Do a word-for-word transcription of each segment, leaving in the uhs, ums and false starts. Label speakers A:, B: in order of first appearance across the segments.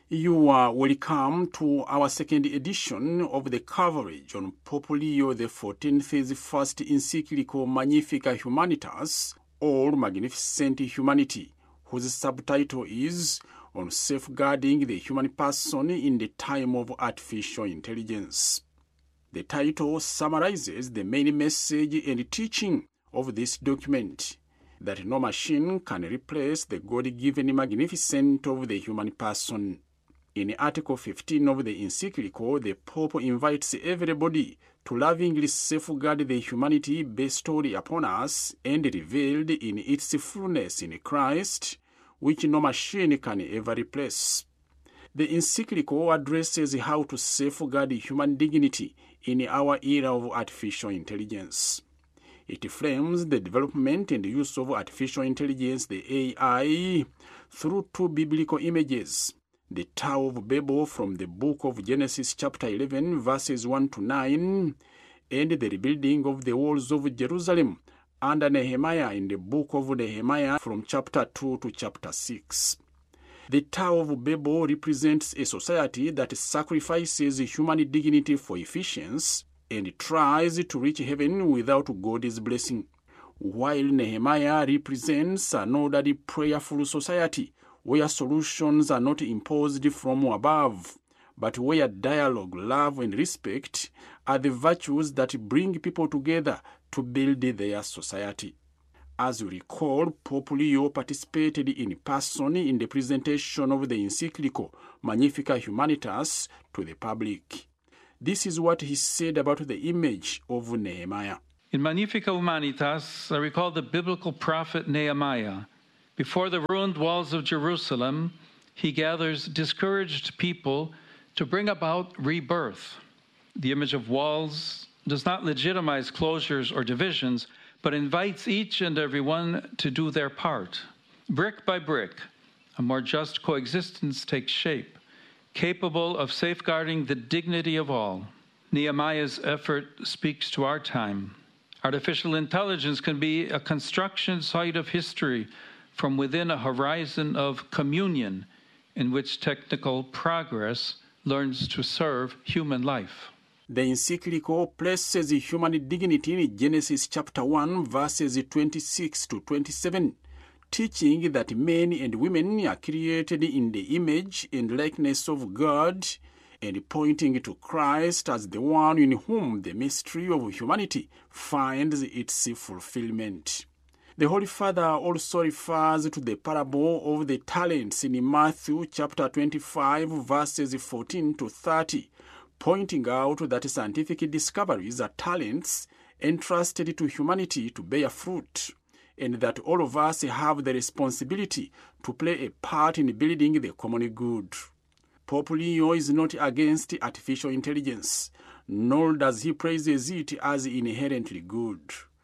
A: You are welcome to our second edition of the coverage on Pope Leo the fourteenth's first encyclical Magnificat Humanitas, or Magnificent Humanity, whose subtitle is On Safeguarding the Human Person in the Time of Artificial Intelligence. The title summarizes the main message and teaching of this document, that no machine can replace the God-given magnificence of the human person. In Article fifteen of the encyclical, the Pope invites everybody to lovingly safeguard the humanity bestowed upon us and revealed in its fullness in Christ, which no machine can ever replace. The encyclical addresses how to safeguard human dignity in our era of artificial intelligence. It frames the development and use of artificial intelligence, the A I, through two biblical images: the Tower of Babel from the book of Genesis chapter eleven, verses one to nine, and the rebuilding of the walls of Jerusalem under Nehemiah in the book of Nehemiah from chapter two to chapter six. The Tower of Babel represents a society that sacrifices human dignity for efficiency and tries to reach heaven without God's blessing, while Nehemiah represents an orderly, prayerful society where solutions are not imposed from above, but where dialogue, love, and respect are the virtues that bring people together to build their society. As you recall, Pope Leo participated in person in the presentation of the encyclical Magnificat Humanitas to the public. This is what he said about the image of Nehemiah.
B: In Magnificat Humanitas, I recall the biblical prophet Nehemiah. Before the ruined walls of Jerusalem, he gathers discouraged people to bring about rebirth. The image of walls does not legitimize closures or divisions, but invites each and every one to do their part. Brick by brick, a more just coexistence takes shape, capable of safeguarding the dignity of all. Nehemiah's effort speaks to our time. Artificial intelligence can be a construction site of history from within a horizon of communion in which technical progress learns to serve human life.
A: The encyclical places human dignity in Genesis chapter one, verses twenty-six to twenty-seven, teaching that men and women are created in the image and likeness of God, and pointing to Christ as the one in whom the mystery of humanity finds its fulfillment. The Holy Father also refers to the parable of the talents in Matthew chapter twenty-five, verses fourteen to thirty, pointing out that scientific discoveries are talents entrusted to humanity to bear fruit, and that all of us have the responsibility to play a part in building the common good. Pope Leo is not against artificial intelligence, nor does he praises it as inherently good.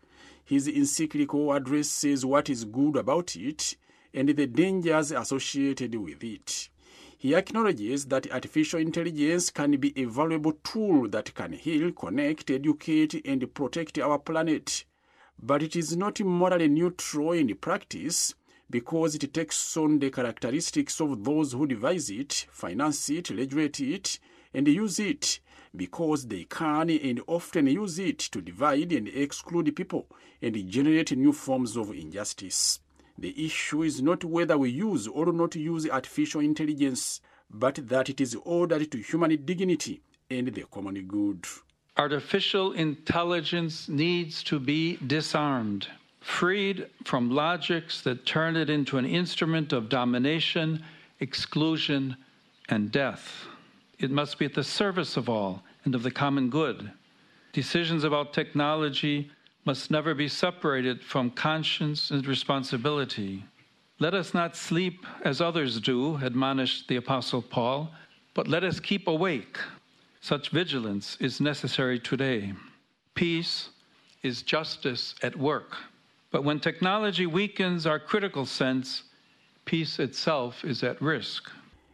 A: His encyclical addresses what is good about it and the dangers associated with it. He acknowledges that artificial intelligence can be a valuable tool that can heal, connect, educate, and protect our planet. But it is not morally neutral in practice because it takes on the characteristics of those who devise it, finance it, regulate it, and use it, because they can and often use it to divide and exclude people and generate new forms of injustice. The issue is not whether we use or not use artificial intelligence, but that it is ordered to human dignity and the common good.
B: Artificial intelligence needs to be disarmed, freed from logics that turn it into an instrument of domination, exclusion, and death. It must be at the service of all and of the common good. Decisions about technology must never be separated from conscience and responsibility. Let us not sleep as others do, admonished the Apostle Paul, but let us keep awake. Such vigilance is necessary today. Peace is justice at work. But when technology weakens our critical sense, peace itself is at risk.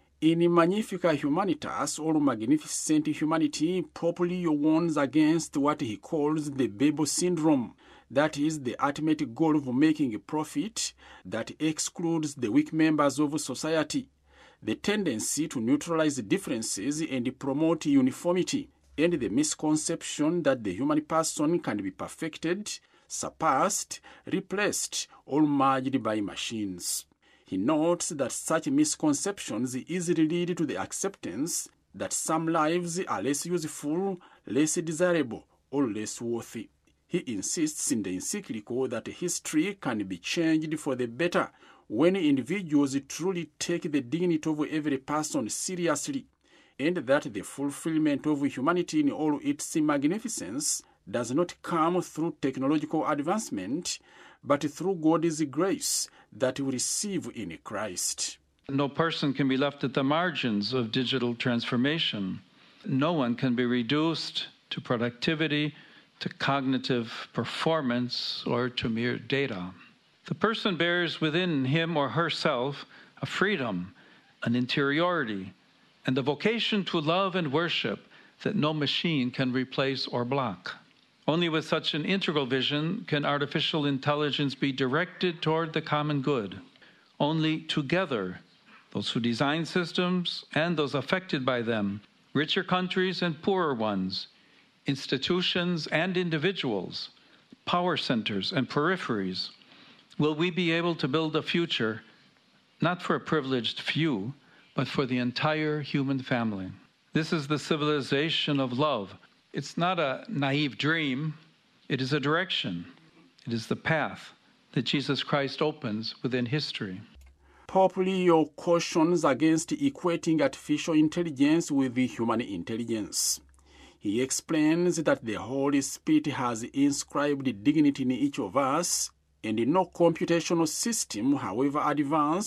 A: In Magnificat Humanitas, or Magnificent Humanity, Pope Leo warns against what he calls the Babel syndrome, that is, the ultimate goal of making a profit that excludes the weak members of society, the tendency to neutralize differences and promote uniformity, and the misconception that the human person can be perfected, surpassed, replaced, or merged by machines. He notes that such misconceptions easily lead to the acceptance that some lives are less useful, less desirable, or less worthy. He insists in the encyclical that history can be changed for the better when individuals truly take the dignity of every person seriously, and that the fulfillment of humanity in all its magnificence does not come through technological advancement, but through God's grace that we receive in Christ.
B: No person can be left at the margins of digital transformation. No one can be reduced to productivity, to cognitive performance, or to mere data. The person bears within him or herself a freedom, an interiority, and the vocation to love and worship that no machine can replace or block. Only with such an integral vision can artificial intelligence be directed toward the common good. Only together, those who design systems and those affected by them, richer countries and poorer ones, institutions and individuals, power centers and peripheries, will we be able to build a future not for a privileged few, but for the entire human family. This is the civilization of love. It's not a naive dream. It is a direction. It is the path that Jesus Christ opens within history.
A: Pope Leo cautions against equating artificial intelligence with human intelligence. He explains that the Holy Spirit has inscribed dignity in each of us, and no computational system, however advanced,